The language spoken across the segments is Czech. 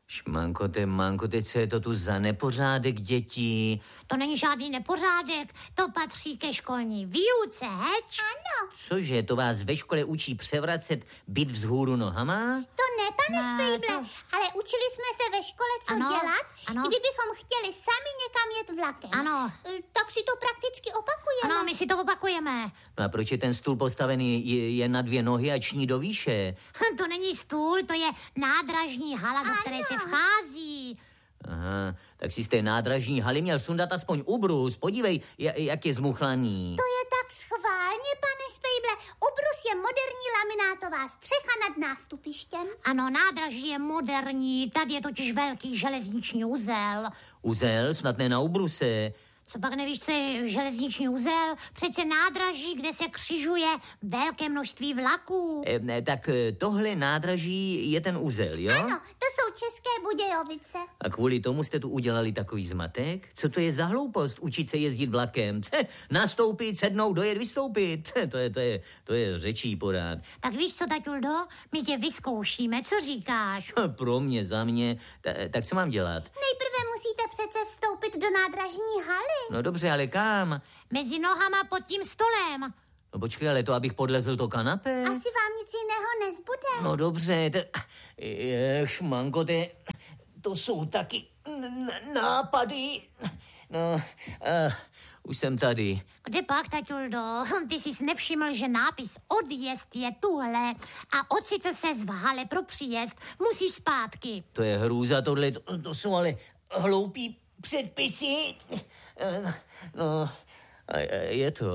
Manko, co je to tu za nepořádek, děti? To není žádný nepořádek, to patří ke školní výuce, heč? Ano. Cože, to vás ve škole učí převracet byt vzhůru nohama? To ne, pane Spejble, ale učili jsme se ve škole, co dělat, kdybychom chtěli sami někam jet vlakem. Ano. Tak si to prakticky opakujeme. Ano, my si to opakujeme. No a proč je ten stůl postavený je na 2 nohy a ční do výše? To není stůl, to je nádražní hala, do které se vchází. Aha, tak si z té nádražní haly měl sundat aspoň ubrus. Podívej, jak je zmuchlaný. To je tak schválně, pane Spejble. Ubrus je moderní laminátová střecha nad nástupištěm. Ano, nádraží je moderní, tady je totiž velký železniční uzel. Uzel? Snad ne na ubruse. Co pak nevíš, co je železniční uzel? Přece nádraží, kde se křižuje velké množství vlaků. Tak tohle nádraží je ten uzel, jo? Ano, to jsou České Budějovice. A kvůli tomu jste tu udělali takový zmatek? Co to je za hloupost učit se jezdit vlakem? Nastoupit, sednout, dojet, vystoupit. To je řečí porád. Tak víš co, taťuldo? My tě vyzkoušíme, co říkáš? Pro mě, za mě. Tak co mám dělat? Nejprve musíte přece vstoupit do nádražní haly. No dobře, ale kam? Mezi nohama pod tím stolem. No počkej, ale to, abych podlezl to kanapé? Asi vám nic jiného nezbude. No dobře, Manko, to jsou taky nápady. No, už jsem tady. Kde pak, taťuldo? Ty jsi nevšiml, že nápis odjezd je tuhle a ocitl ses v hale pro příjezd. Musíš zpátky. To je hrůza, tohle, to jsou ale hloupí předpisy. No, je to.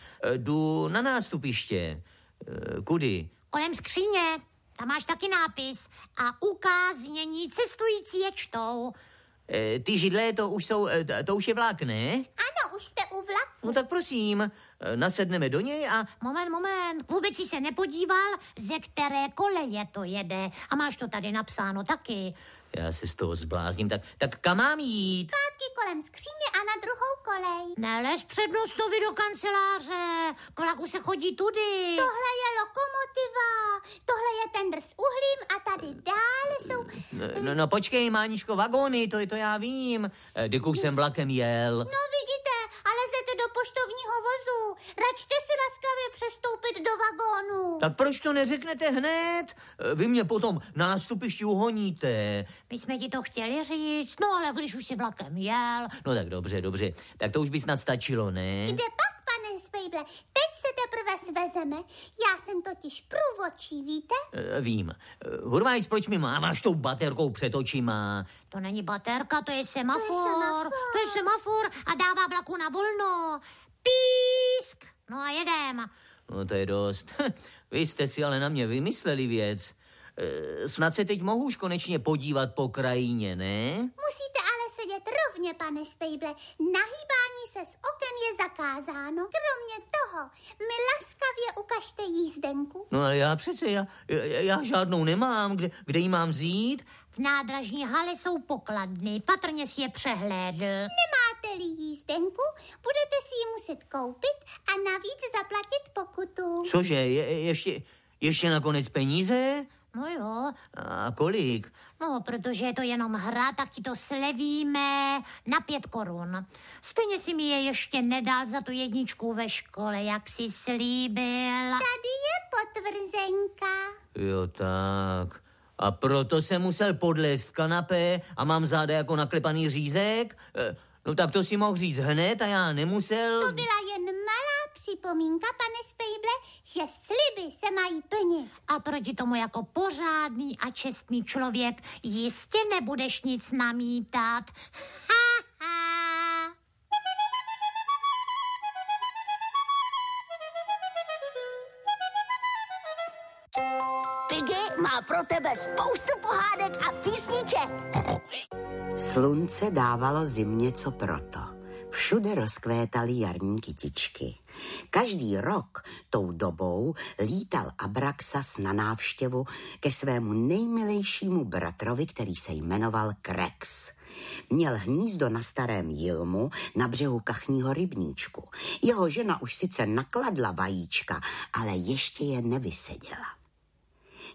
Jdu na nástupiště. Kudy? Kolem skříně. Tam máš taky nápis. A ukáznění cestující je čtou. Ty židle, to už je vlak, ne? Ano, už jste u vlaku. No tak prosím, nasedneme do něj a... Moment. Vůbec jsi se nepodíval, ze které koleje to jede. A máš to tady napsáno taky. Já se z toho zblázním. Tak kam mám jít? Zpátky kolem skříně a na druhou kolej. Nelez před mostovy do kanceláře. K vlaku se chodí tudy. Tohle je lokomotiva. Tohle je tendr s uhlím a tady dále jsou... No počkej, Máničko, vagóny, to já vím. Když už jsem vlakem jel. No vidíte, ale lezete do poštovního vozu. Račte si laskavě přestoupit do vagónu. Tak proč to neřeknete hned? Vy mě potom nástupišti uhoníte. My jsme ti to chtěli říct, no ale když už si vlakem jel. No tak dobře. Tak to už by snad stačilo, ne? Kde pak, pane Spejble? Teď se teprve svezeme. Já jsem totiž průvodčí, víte? Vím. Hurvajs, proč mi máváš tou baterkou před očima? To není baterka, to je semafor. To je semafor a dává vlaku na volno. Písk! No a jedem. No to je dost. Vy jste si ale na mě vymysleli věc. Snad se teď mohu už konečně podívat po krajině, ne? Musíte ale sedět rovně, pane Spejble. Nahýbání se s okem je zakázáno. Kromě toho, mi laskavě ukažte jízdenku. No ale já žádnou nemám. Kde ji mám vzít? V nádražní hale jsou pokladny, patrně si je přehlédl. Nemáte-li jízdenku, budete si ji muset koupit a navíc zaplatit pokutu. Cože, ještě nakonec peníze? No jo. A kolik? No, protože je to jenom hra, tak ti to slevíme na 5 korun. Stejně si mi je ještě nedal za tu 1 ve škole, jak jsi slíbil. Tady je potvrzenka. Jo, tak. A proto jsem musel podlézt v kanapé a mám záda jako naklepaný řízek? No tak to si mohl říct hned a já nemusel. To byla jen malá připomínka, pane Spejble, že sliby se mají plnit. A proti tomu jako pořádný a čestný člověk jistě nebudeš nic namítat. Ha, ha. Piggy má pro tebe spoustu pohádek a písniček. Slunce dávalo zimě co proto. Všude rozkvétaly jarní kytičky. Každý rok tou dobou lítal Abraxas na návštěvu ke svému nejmilejšímu bratrovi, který se jmenoval Krex. Měl hnízdo na starém jilmu na břehu kachního rybníčku. Jeho žena už sice nakladla vajíčka, ale ještě je nevyseděla.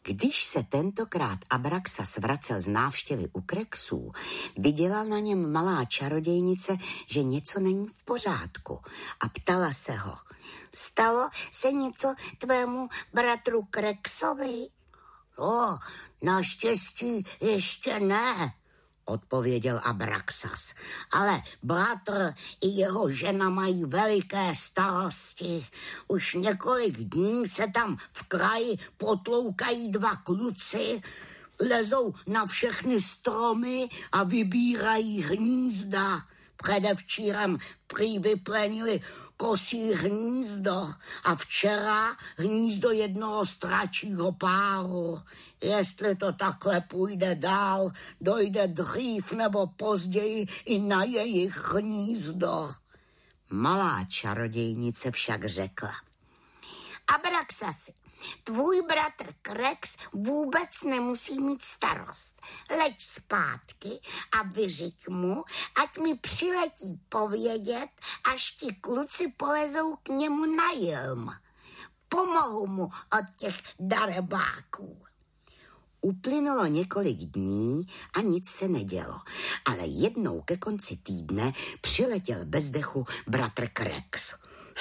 Když se tentokrát Abraxas vracel z návštěvy u Krexů, viděla na něm malá čarodějnice, že něco není v pořádku a ptala se ho. Stalo se něco tvému bratru Krexovi? O, naštěstí ještě ne, odpověděl Abraxas. Ale bratr i jeho žena mají veliké starosti. Už několik dní se tam v kraji potloukají dva kluci, lezou na všechny stromy a vybírají hnízda. Předevčírem prý vyplenili kosí hnízdo a včera hnízdo jednoho stračího páru. Jestli to takhle půjde dál, dojde dřív nebo později i na jejich hnízdo. Malá čarodějnice však řekla. Abraxasi, tvůj bratr Krex vůbec nemusí mít starost. Leď zpátky a vyřiď mu, ať mi přiletí povědět, až ti kluci polezou k němu na jilm. Pomohu mu od těch darebáků. Uplynulo několik dní a nic se nedělo, ale jednou ke konci týdne přiletěl bez dechu bratr Krex.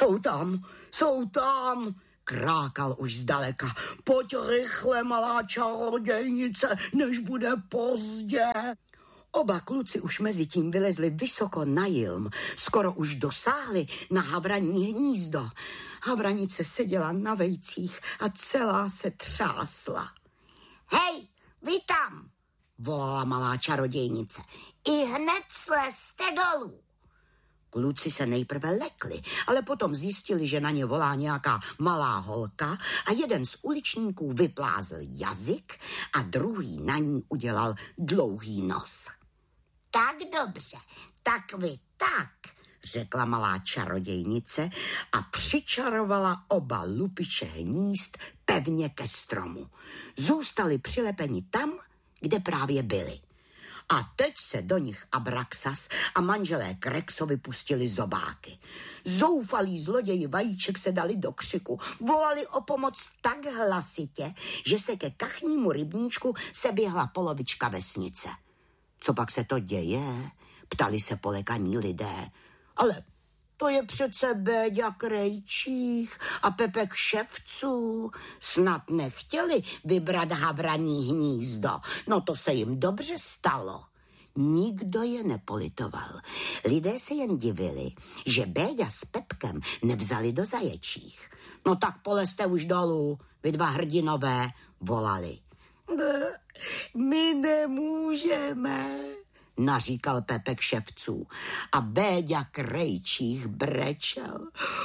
Jsou tam, krákal už zdaleka. Pojď rychle, malá čarodějnice, než bude pozdě. Oba kluci už mezi tím vylezli vysoko na jilm, skoro už dosáhli na havraní hnízdo. Havranice seděla na vejcích a celá se třásla. Hej, vy tam, volala malá čarodějnice. I hned slezte dolů. Kluci se nejprve lekli, ale potom zjistili, že na ně volá nějaká malá holka a jeden z uličníků vyplázl jazyk a druhý na ní udělal dlouhý nos. Tak dobře, tak vy tak, řekla malá čarodějnice a přičarovala oba lupiče hnízd pevně ke stromu. Zůstali přilepeni tam, kde právě byli. A teď se do nich Abraxas a manželé Krexovi pustili zobáky. Zoufalí zloději vajíček se dali do křiku, volali o pomoc tak hlasitě, že se ke kachnímu rybníčku seběhla polovička vesnice. Co pak se to děje? Ptali se polekaní lidé. Ale to je přece Béďa Krejčích a Pepek Ševců. Snad nechtěli vybrat havraní hnízdo. No to se jim dobře stalo. Nikdo je nepolitoval. Lidé se jen divili, že Béďa s Pepkem nevzali do Zaječích. No tak polezte už dolů, vy dva hrdinové, volali. My nemůžeme, naříkal Pepek Ševců a Béďa Krejčích brečel.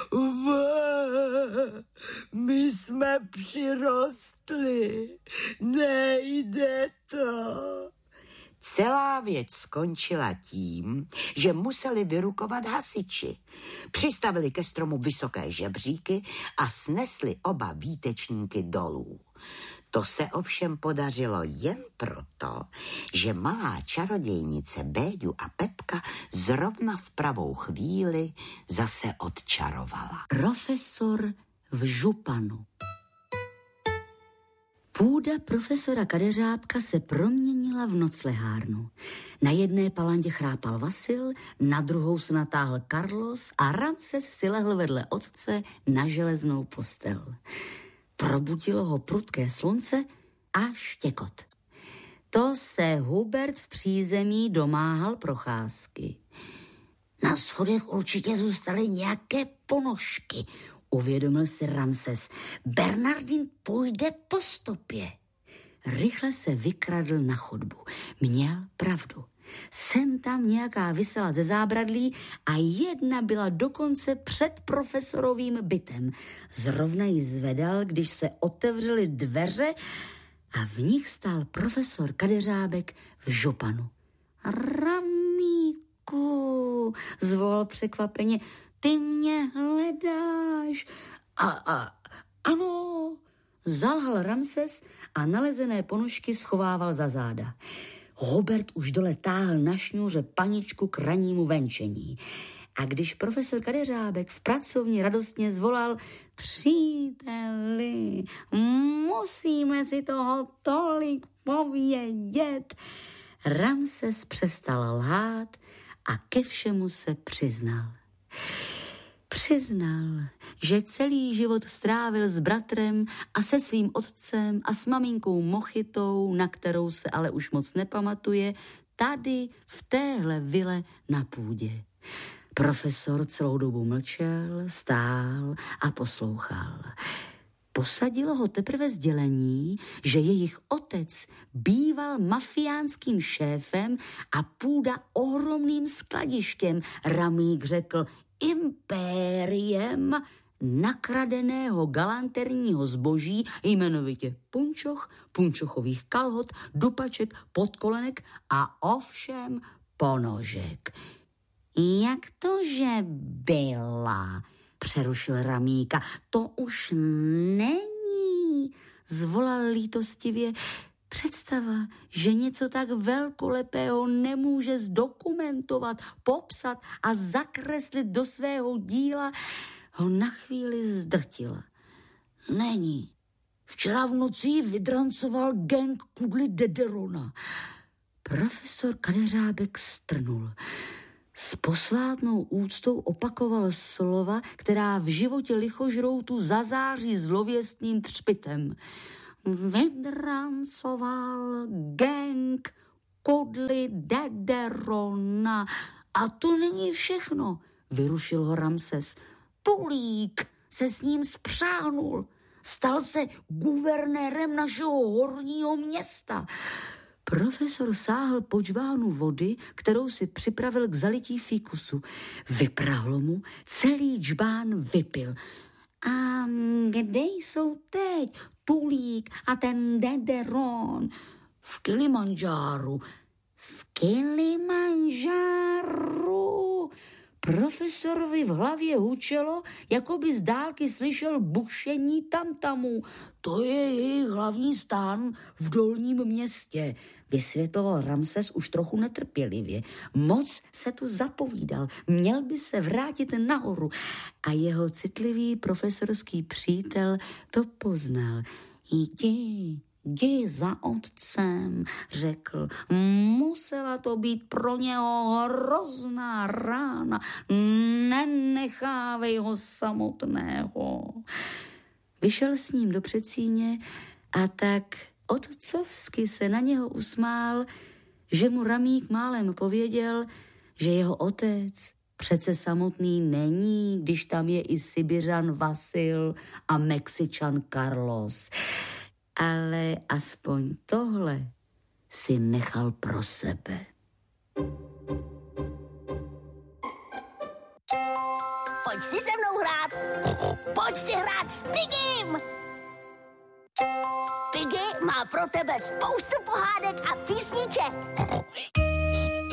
My jsme přirostli, nejde to. Celá věc skončila tím, že museli vyrukovat hasiči. Přistavili ke stromu vysoké žebříky a snesli oba výtečníky dolů. To se ovšem podařilo jen proto, že malá čarodějnice Béďu a Pepka zrovna v pravou chvíli zase odčarovala. Profesor v županu. Půda profesora Kadeřábka se proměnila v noclehárnu. Na jedné palandě chrápal Vasil, na druhou se natáhl Carlos a Ramses si lehl vedle otce na železnou postel. Probudilo ho prudké slunce a štěkot. To se Hubert v přízemí domáhal procházky. Na schodech určitě zůstaly nějaké ponožky, uvědomil si Ramses. Bernardin půjde po stopě. Rychle se vykradl na chodbu. Měl pravdu. Sem tam nějaká visela ze zábradlí a jedna byla dokonce před profesorovým bytem. Zrovna ji zvedal, když se otevřely dveře a v nich stál profesor Kadeřábek v županu. Ramíku, zvolal překvapeně, ty mě hledáš. Ano, zalhal Ramses a nalezené ponožky schovával za záda. Hubert už dole táhl na šňůře paničku k rannímu venčení. A když profesor Kadeřábek v pracovně radostně zvolal: příteli, musíme si toho tolik povědět, Ramses přestal lhát a ke všemu se přiznal. Přiznal, že celý život strávil s bratrem a se svým otcem a s maminkou Mochitou, na kterou se ale už moc nepamatuje, tady v téhle vile na půdě. Profesor celou dobu mlčel, stál a poslouchal. Posadilo ho teprve sdělení, že jejich otec býval mafiánským šéfem a půda ohromným skladištěm. Ramík řekl: impériem nakradeného galanterního zboží, jmenovitě punčoch, punčochových kalhot, dupaček, podkolenek a ovšem ponožek. Jak to, že byla? Přerušil Ramíka. To už není, zvolal lítostivě. Představa, že něco tak velkolepého nemůže zdokumentovat, popsat a zakreslit do svého díla, ho na chvíli zdrtila. Není. Včera v noci vydrancoval gang Kudly Dederona. Profesor Kadeřábek strnul. S posvátnou úctou opakoval slova, která v životě lichožroutu zazáří zlověstným třpitem. Vydrancoval gang Kudly Dederona. A to není všechno, vyrušil ho Ramses. Tulík se s ním spřáhnul. Stal se guvernérem našeho horního města. Profesor sáhl po džbánu vody, kterou si připravil k zalití fíkusu. Vyprahlo mu, celý džbán vypil. A kde jsou teď Tulík a ten Dederon? V Kilimandžáru. V Kilimandžáru. Profesorovi v hlavě hučelo, jako by z dálky slyšel bušení tamtamů. To je jejich hlavní stán v Dolním Městě, vysvětloval Ramses už trochu netrpělivě. Moc se tu zapovídal, měl by se vrátit nahoru. A jeho citlivý profesorský přítel to poznal. Jdi za otcem, řekl. Musela to být pro něho hrozná rána. Nenechávej ho samotného. Vyšel s ním do předsíně a tak otcovsky se na něho usmál, že mu Ramík málem pověděl, že jeho otec přece samotný není, když tam je i Sibiřan Vasil a Mexičan Carlos. Ale aspoň tohle si nechal pro sebe. Pojď si se mnou hrát. Pojď si hrát s Pigim. Piggy má pro tebe spoustu pohádek a písniček.